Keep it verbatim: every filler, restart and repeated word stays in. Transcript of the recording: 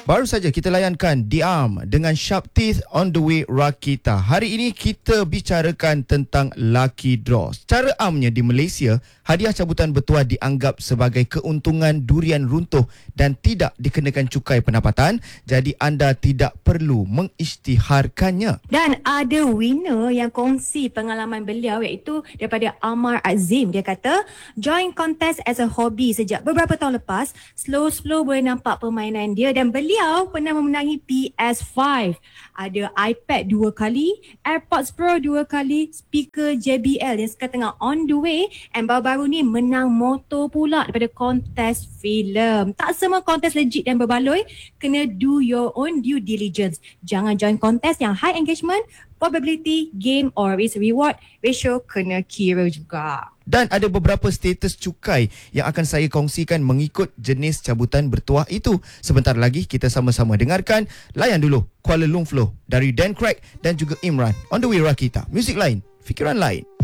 Baru saja kita layankan The Arm dengan Sharp Teeth on the Way Rakita. Hari ini kita bicarakan tentang Lucky Draw. Secara amnya di Malaysia, hadiah cabutan bertuah dianggap sebagai keuntungan durian runtuh dan tidak dikenakan cukai pendapatan. Jadi anda tidak perlu mengisytiharkannya. Dan ada winner yang kongsi pengalaman beliau iaitu daripada Amar Azim. Dia kata, join contest as a hobby sejak beberapa tahun lepas. Slow-slow boleh nampak permainan dia dan beliau pernah memenangi P S five. Ada iPad dua kali, AirPods Pro dua kali, speaker J B L yang sekarang tengah on the way, and baru-baru ni menang motor pula daripada kontes filem. Tak semua kontes legit dan berbaloi, kena do your own due diligence. Jangan join kontes yang high engagement, probability, gain or risk reward ratio kena kira juga. Dan ada beberapa status cukai yang akan saya kongsikan mengikut jenis cabutan bertuah itu. Sebentar lagi kita sama-sama dengarkan. Layan dulu Kuala Lumpur dari Dan Craig dan juga Imran. On the Way Rakita. Muzik lain, fikiran lain.